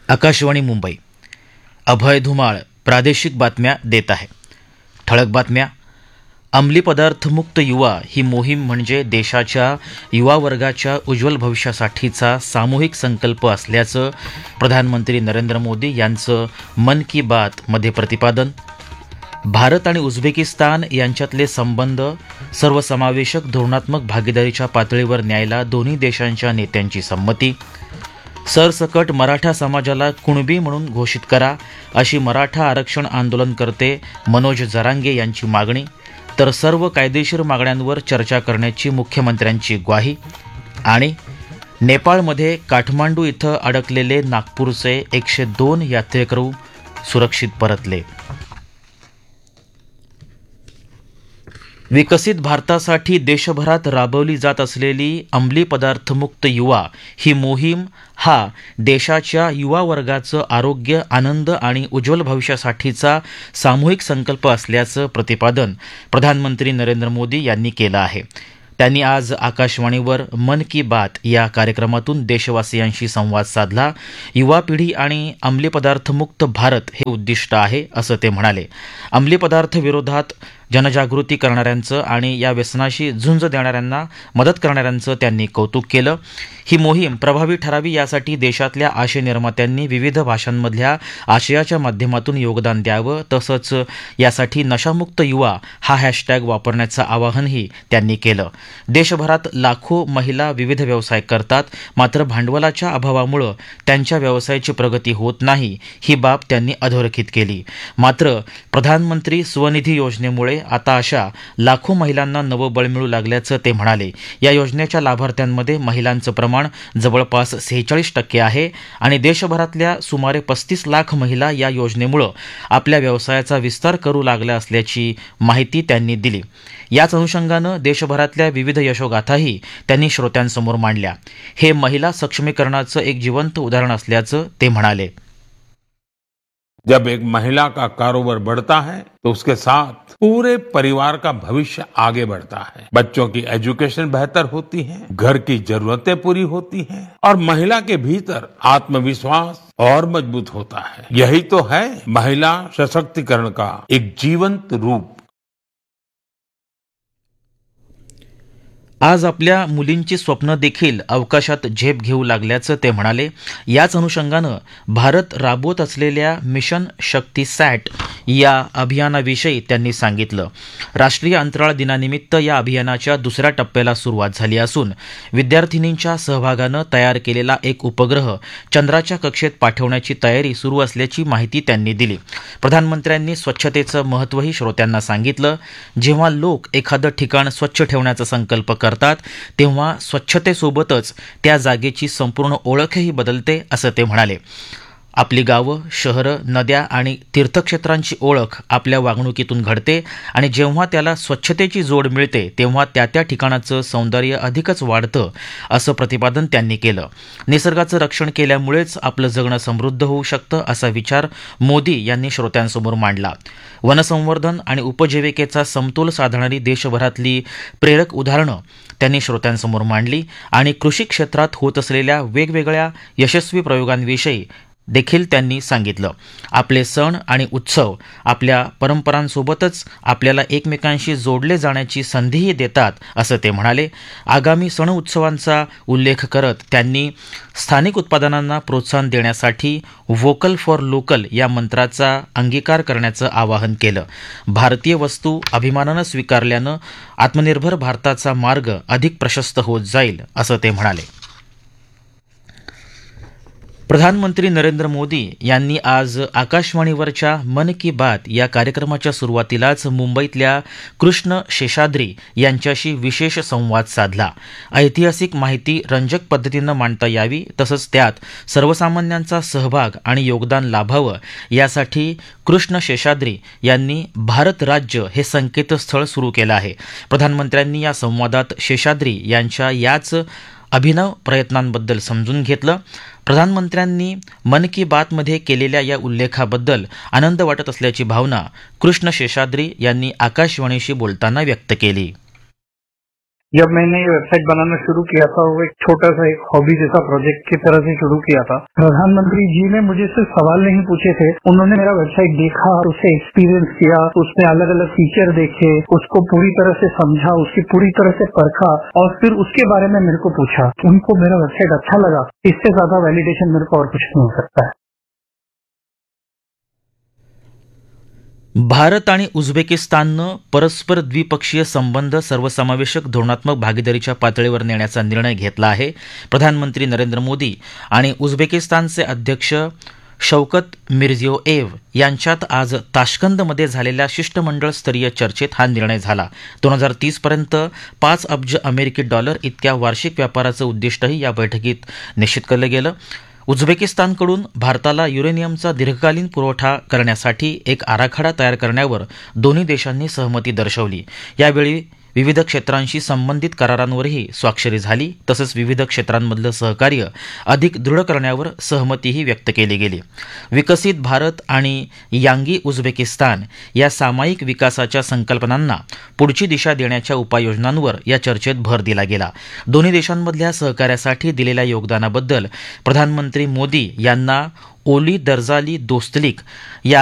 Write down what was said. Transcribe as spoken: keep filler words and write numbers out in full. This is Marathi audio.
आकाशवाणी मुंबई. अभय धुमाळ प्रादेशिक बातम्या देत आहे. ठळक बातम्या. अंमली पदार्थमुक्त युवा ही मोहीम म्हणजे देशाच्या युवा वर्गाच्या उज्ज्वल भविष्यासाठीचा सामूहिक संकल्प असल्याचं प्रधानमंत्री नरेंद्र मोदी यांचं मन की बात मध्ये प्रतिपादन. भारत आणि उझबेकिस्तान यांच्यातले संबंध सर्वसमावेशक धोरणात्मक भागीदारीच्या पातळीवर न्यायला दोन्ही देशांच्या नेत्यांची संमती. सरसकट मराठा समाजाला कुणबी म्हणून घोषित करा अशी मराठा आरक्षण आंदोलनकर्ते मनोज जरांगे यांची मागणी. तर सर्व कायदेशीर मागण्यांवर चर्चा करण्याची मुख्यमंत्र्यांची ग्वाही. आणि नेपाळमध्ये काठमांडू इथं अडकलेले नागपूरचे एकशे दोन यात्रेकरू सुरक्षित परतले. विकसित भारतासाठी देशभरात राबवली जात असलेली अंमली पदार्थमुक्त युवा ही मोहीम हा देशाच्या युवा वर्गाचं आरोग्य, आनंद आणि उज्ज्वल भविष्यासाठीचा सामूहिक संकल्प असल्याचं प्रतिपादन प्रधानमंत्री नरेंद्र मोदी यांनी केलं आहे. त्यांनी आज आकाशवाणीवर मन की बात या कार्यक्रमातून देशवासियांशी संवाद साधला. युवा पिढी आणि अंमली पदार्थमुक्त भारत हे उद्दिष्ट आहे असं ते म्हणाले. अंमली पदार्थ विरोधात जनजागृती करणाऱ्यांचं आणि या व्यसनाशी झुंज देणाऱ्यांना मदत करणाऱ्यांचं त्यांनी कौतुक केलं. ही मोहीम प्रभावी ठरावी यासाठी देशातल्या आशय निर्मात्यांनी विविध भाषांमधल्या आशयाच्या माध्यमातून योगदान द्यावं. तसंच यासाठी नशामुक्त युवा हा हॅशटॅग वापरण्याचं आवाहनही त्यांनी केलं. देशभरात लाखो महिला विविध व्यवसाय करतात, मात्र भांडवलाच्या अभावामुळं त्यांच्या व्यवसायाची प्रगती होत नाही, ही बाब त्यांनी अधोरेखित केली. मात्र प्रधानमंत्री स्वनिधी योजनेमुळे आता अशा लाखो महिलांना नवं बळ मिळू लागल्याचं ते म्हणाले. या योजनेच्या लाभार्थ्यांमध्ये महिलांचं प्रमाण जवळपास सेहेचाळीस टक्के आहे आणि देशभरातल्या सुमारे पस्तीस लाख महिला या योजनेमुळे आपल्या व्यवसायाचा विस्तार करू लागल्या असल्याची माहिती त्यांनी दिली. याच अनुषंगानं देशभरातल्या विविध यशोगाथाही त्यांनी श्रोत्यांसमोर मांडल्या. हे महिला सक्षमीकरणाचं एक जिवंत उदाहरण असल्याचं ते म्हणाले. जब एक महिला का कारोबार बढ़ता है तो उसके साथ पूरे परिवार का भविष्य आगे बढ़ता है. बच्चों की एजुकेशन बेहतर होती है, घर की जरूरतें पूरी होती हैं और महिला के भीतर आत्मविश्वास और मजबूत होता है. यही तो है महिला सशक्तिकरण का एक जीवंत रूप. आज आपल्या मुलींची स्वप्न देखील अवकाशात झेप घेऊ लागल्याचं ते म्हणाले. याच अनुषंगानं भारत राबवत असलेल्या मिशन शक्ती सॅट या अभियानाविषयी त्यांनी सांगितलं. राष्ट्रीय अंतराळ दिनानिमित्त या अभियानाच्या दुसऱ्या टप्प्याला सुरुवात झाली असून विद्यार्थिनींच्या सहभागानं तयार केलेला एक उपग्रह चंद्राच्या कक्षेत पाठवण्याची तयारी सुरू असल्याची माहिती त्यांनी दिली. प्रधानमंत्र्यांनी स्वच्छतेचं महत्त्वही श्रोत्यांना सांगितलं. जेव्हा लोक एखादं ठिकाण स्वच्छ ठेवण्याचा संकल्प करतात तेव्हा स्वच्छतेसोबतच त्या जागेची संपूर्ण ओळखही बदलते असं ते म्हणाले. आपली गावं, शहरं, नद्या आणि तीर्थक्षेत्रांची ओळख आपल्या वागणुकीतून घडते आणि जेव्हा त्याला स्वच्छतेची जोड मिळते तेव्हा त्या त्या ठिकाणाचं सौंदर्य अधिकच वाढतं असं प्रतिपादन त्यांनी केलं. निसर्गाचं रक्षण केल्यामुळेच आपलं जगणं समृद्ध होऊ शकतं असा विचार मोदी यांनी श्रोत्यांसमोर मांडला. वनसंवर्धन आणि उपजीविकेचा समतोल साधणारी देशभरातली प्रेरक उदाहरणं त्यांनी श्रोत्यांसमोर मांडली आणि कृषी क्षेत्रात होत असलेल्या वेगवेगळ्या यशस्वी प्रयोगांविषयी देखील त्यांनी सांगितलं. आपले सण आणि उत्सव आपल्या परंपरांसोबतच आपल्याला एकमेकांशी जोडले जाण्याची संधीही देतात असं ते म्हणाले. आगामी सण उत्सवांचा उल्लेख करत त्यांनी स्थानिक उत्पादनांना प्रोत्साहन देण्यासाठी व्होकल फॉर लोकल या मंत्राचा अंगीकार करण्याचं आवाहन केलं. भारतीय वस्तू अभिमानानं स्वीकारल्यानं आत्मनिर्भर भारताचा मार्ग अधिक प्रशस्त होत जाईल असं ते म्हणाले. प्रधानमंत्री नरेंद्र मोदी यांनी आज आकाशवाणीवरच्या मन की बात या कार्यक्रमाच्या सुरुवातीलाच मुंबईतल्या कृष्ण शेषाद्री यांच्याशी विशेष संवाद साधला. ऐतिहासिक माहिती रंजक पद्धतीनं मांडता यावी तसंच त्यात सर्वसामान्यांचा सहभाग आणि योगदान लाभावं यासाठी कृष्ण शेषाद्री यांनी भारत राज्य हे संकेतस्थळ सुरू केलं आहे. प्रधानमंत्र्यांनी या संवादात शेषाद्री यांच्या याच अभिनव प्रयत्नांबद्दल समजून घेतलं. प्रधानमंत्र्यांनी मन की बातमध्ये केलेल्या या उल्लेखाबद्दल आनंद वाटत असल्याची भावना कृष्ण शेषाद्री यांनी आकाशवाणीशी बोलताना व्यक्त केली. जब मैंने ये वेबसाइट बनाना शुरू किया था वो एक छोटा सा एक हॉबी जैसा प्रोजेक्ट की तरह से शुरू किया था। प्रधानमंत्री जी ने मुझे सिर्फ सवाल नहीं पूछे थे, उन्होंने मेरा वेबसाइट देखा, उसे एक्सपीरियंस किया, उसमें अलग अलग फीचर देखे, उसको पूरी तरह से समझा, उसकी पूरी तरह से परखा और फिर उसके बारे में मेरे को पूछा। उनको मेरा वेबसाइट अच्छा लगा, इससे ज्यादा वैलिडेशन मेरे को और कुछ नहीं हो सकता है। भारत आणि उझबेकिस्ताननं परस्पर द्विपक्षीय संबंध सर्वसमावेशक धोरणात्मक भागीदारीच्या पातळीवर नेण्याचा निर्णय घेतला आहे. प्रधानमंत्री नरेंद्र मोदी आणि उझबेकिस्तानचे अध्यक्ष शौकत मिर्झियोयेव यांच्यात आज ताश्कंदमध्ये झालेल्या शिष्टमंडळ स्तरीय चर्चेत हा निर्णय झाला. दोन हजार तीस पर्यंत पाच अब्ज अमेरिकी डॉलर इतक्या वार्षिक व्यापाराचं उद्दिष्टही या बैठकीत निश्चित केलं गेलं. उझबेकिस्तानकडून भारताला युरेनियमचा दीर्घकालीन पुरवठा करण्यासाठी एक आराखडा तयार करण्यावर दोन्ही देशांनी सहमती दर्शवली. यावेळी विविध क्षेत्रांशी संबंधित करारांवरही स्वाक्षरी झाली. तसंच विविध क्षेत्रांमधलं सहकार्य अधिक दृढ करण्यावर सहमतीही व्यक्त केली गेली. विकसित भारत आणि यांगी उझबेकिस्तान या सामायिक विकासाच्या संकल्पनांना पुढची दिशा देण्याच्या उपाययोजनांवर या चर्चेत भर दिला गेला. दोन्ही देशांमधल्या सहकार्यासाठी दिलेल्या योगदानाबद्दल प्रधानमंत्री मोदी यांना ओली दर्जाली दोस्तलिक या